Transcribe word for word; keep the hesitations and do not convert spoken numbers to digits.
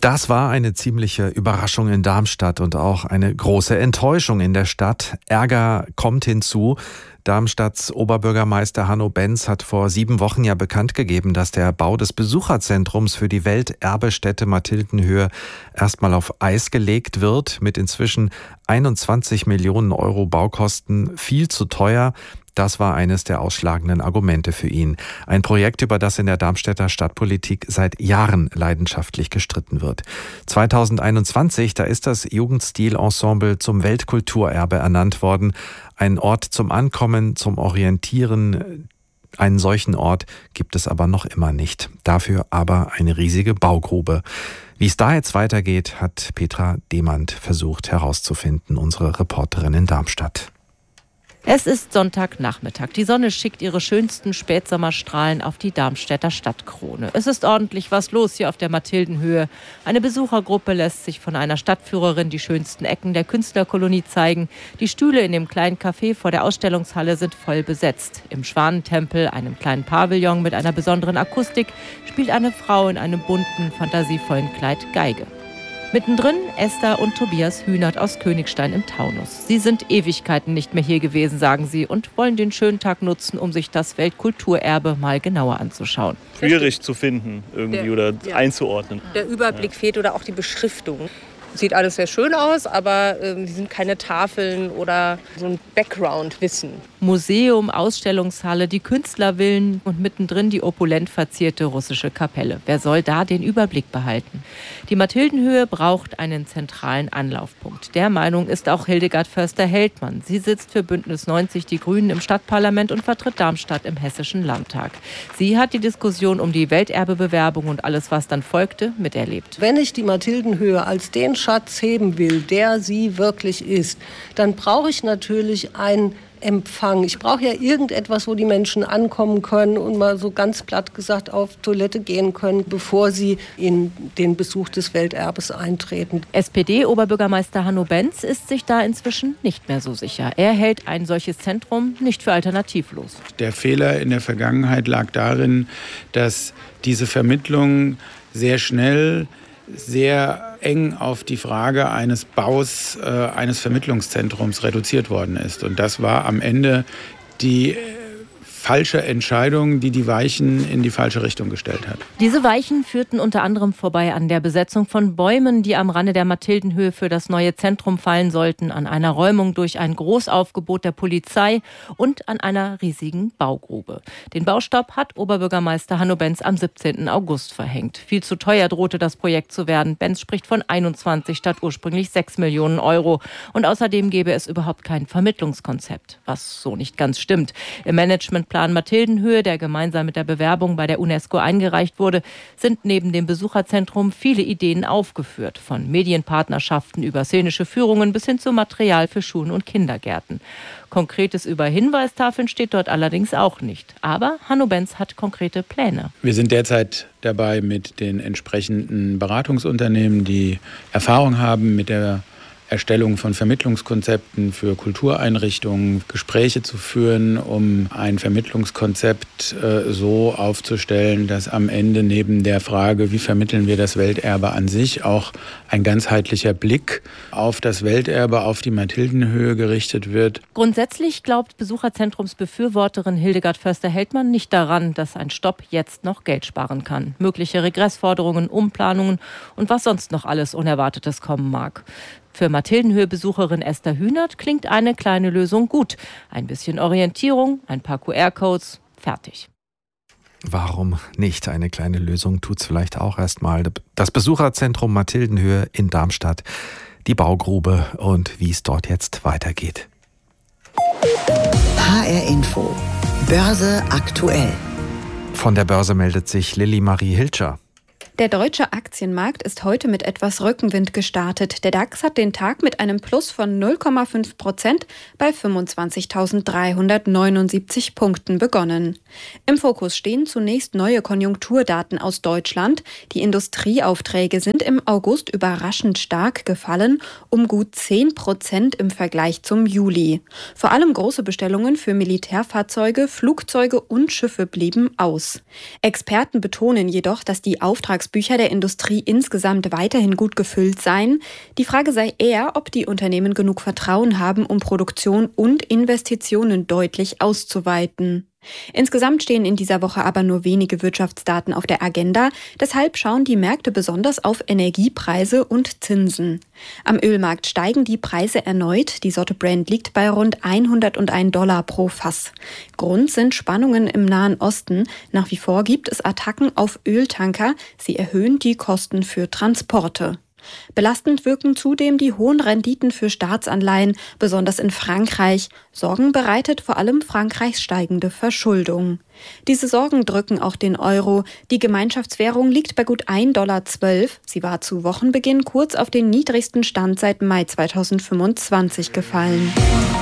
Das war eine ziemliche Überraschung in Darmstadt und auch eine große Enttäuschung in der Stadt. Ärger kommt hinzu. Darmstadts Oberbürgermeister Hanno Benz hat vor sieben Wochen ja bekannt gegeben, dass der Bau des Besucherzentrums für die Welterbestätte Mathildenhöhe erstmal auf Eis gelegt wird, mit inzwischen einundzwanzig Millionen Euro Baukosten, viel zu teuer. Das war eines der ausschlagenden Argumente für ihn. Ein Projekt, über das in der Darmstädter Stadtpolitik seit Jahren leidenschaftlich gestritten wird. zweitausendeinundzwanzig, da ist das Jugendstilensemble zum Weltkulturerbe ernannt worden. Ein Ort zum Ankommen, zum Orientieren. Einen solchen Ort gibt es aber noch immer nicht. Dafür aber eine riesige Baugrube. Wie es da jetzt weitergeht, hat Petra Demand versucht herauszufinden, unsere Reporterin in Darmstadt. Es ist Sonntagnachmittag. Die Sonne schickt ihre schönsten Spätsommerstrahlen auf die Darmstädter Stadtkrone. Es ist ordentlich was los hier auf der Mathildenhöhe. Eine Besuchergruppe lässt sich von einer Stadtführerin die schönsten Ecken der Künstlerkolonie zeigen. Die Stühle in dem kleinen Café vor der Ausstellungshalle sind voll besetzt. Im Schwanentempel, einem kleinen Pavillon mit einer besonderen Akustik, spielt eine Frau in einem bunten, fantasievollen Kleid Geige. Mittendrin Esther und Tobias Hühnert aus Königstein im Taunus. Sie sind Ewigkeiten nicht mehr hier gewesen, sagen sie, und wollen den schönen Tag nutzen, um sich das Weltkulturerbe mal genauer anzuschauen. Schwierig zu finden irgendwie der, oder ja. einzuordnen. Der Überblick ja. fehlt oder auch die Beschriftung. Sieht alles sehr schön aus, aber äh, sind keine Tafeln oder so ein Background-Wissen. Museum, Ausstellungshalle, die Künstlervillen und mittendrin die opulent verzierte russische Kapelle. Wer soll da den Überblick behalten? Die Mathildenhöhe braucht einen zentralen Anlaufpunkt. Der Meinung ist auch Hildegard Förster-Heldmann. Sie sitzt für Bündnis neunzig Die Grünen im Stadtparlament und vertritt Darmstadt im Hessischen Landtag. Sie hat die Diskussion um die Welterbebewerbung und alles, was dann folgte, miterlebt. Wenn ich die Mathildenhöhe als den Schatz heben will, der sie wirklich ist, dann brauche ich natürlich einen Empfang. Ich brauche ja irgendetwas, wo die Menschen ankommen können und mal so ganz platt gesagt auf Toilette gehen können, bevor sie in den Besuch des Welterbes eintreten. S P D-Oberbürgermeister Hanno Benz ist sich da inzwischen nicht mehr so sicher. Er hält ein solches Zentrum nicht für alternativlos. Der Fehler in der Vergangenheit lag darin, dass diese Vermittlung sehr schnell sehr eng auf die Frage eines Baus äh, eines Vermittlungszentrums reduziert worden ist. Und das war am Ende die falsche Entscheidung, die die Weichen in die falsche Richtung gestellt hat. Diese Weichen führten unter anderem vorbei an der Besetzung von Bäumen, die am Rande der Mathildenhöhe für das neue Zentrum fallen sollten, an einer Räumung durch ein Großaufgebot der Polizei und an einer riesigen Baugrube. Den Baustopp hat Oberbürgermeister Hanno Benz am siebzehnten August verhängt. Viel zu teuer drohte das Projekt zu werden. Benz spricht von einundzwanzig statt ursprünglich sechs Millionen Euro. Und außerdem gäbe es überhaupt kein Vermittlungskonzept, was so nicht ganz stimmt. Im Management Plan Mathildenhöhe, der gemeinsam mit der Bewerbung bei der UNESCO eingereicht wurde, sind neben dem Besucherzentrum viele Ideen aufgeführt. Von Medienpartnerschaften über szenische Führungen bis hin zu Material für Schulen und Kindergärten. Konkretes über Hinweistafeln steht dort allerdings auch nicht. Aber Hanno Benz hat konkrete Pläne. Wir sind derzeit dabei, mit den entsprechenden Beratungsunternehmen, die Erfahrung haben mit der Erstellung von Vermittlungskonzepten für Kultureinrichtungen, Gespräche zu führen, um ein Vermittlungskonzept äh, so aufzustellen, dass am Ende neben der Frage, wie vermitteln wir das Welterbe an sich, auch ein ganzheitlicher Blick auf das Welterbe, auf die Mathildenhöhe gerichtet wird. Grundsätzlich glaubt Besucherzentrumsbefürworterin Hildegard Förster-Heldmann nicht daran, dass ein Stopp jetzt noch Geld sparen kann. Mögliche Regressforderungen, Umplanungen und was sonst noch alles Unerwartetes kommen mag. Für Mathildenhöhe-Besucherin Esther Hühnert klingt eine kleine Lösung gut. Ein bisschen Orientierung, ein paar Q R-Codes, fertig. Warum nicht? Eine kleine Lösung tut's vielleicht auch erstmal. Das Besucherzentrum Mathildenhöhe in Darmstadt, die Baugrube und wie es dort jetzt weitergeht. H R Info. Börse aktuell. Von der Börse meldet sich Lilly Marie Hilscher. Der deutsche Aktienmarkt ist heute mit etwas Rückenwind gestartet. Der DAX hat den Tag mit einem Plus von null Komma fünf Prozent bei fünfundzwanzigtausenddreihundertneunundsiebzig Punkten begonnen. Im Fokus stehen zunächst neue Konjunkturdaten aus Deutschland. Die Industrieaufträge sind im August überraschend stark gefallen, um gut zehn Prozent im Vergleich zum Juli. Vor allem große Bestellungen für Militärfahrzeuge, Flugzeuge und Schiffe blieben aus. Experten betonen jedoch, dass die Auftrags Auftragsbücher der Industrie insgesamt weiterhin gut gefüllt seien. Die Frage sei eher, ob die Unternehmen genug Vertrauen haben, um Produktion und Investitionen deutlich auszuweiten. Insgesamt stehen in dieser Woche aber nur wenige Wirtschaftsdaten auf der Agenda. Deshalb schauen die Märkte besonders auf Energiepreise und Zinsen. Am Ölmarkt steigen die Preise erneut. Die Sorte Brent liegt bei rund hunderteins Dollar pro Fass. Grund sind Spannungen im Nahen Osten. Nach wie vor gibt es Attacken auf Öltanker. Sie erhöhen die Kosten für Transporte. Belastend wirken zudem die hohen Renditen für Staatsanleihen, besonders in Frankreich. Sorgen bereitet vor allem Frankreichs steigende Verschuldung. Diese Sorgen drücken auch den Euro. Die Gemeinschaftswährung liegt bei gut ein Komma zwölf Dollar. Sie war zu Wochenbeginn kurz auf den niedrigsten Stand seit Mai zweitausendfünfundzwanzig gefallen.